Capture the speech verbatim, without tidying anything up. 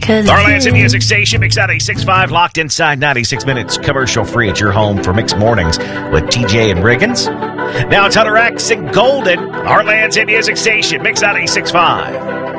Heartland's Hit Music Station, Mix ninety-six point five, locked inside ninety-six minutes, commercial free at your home for Mixed Mornings with T J and Riggins. Now it's Hunter X and Golden, Heartland's Hit Music Station, Mix ninety-six point five.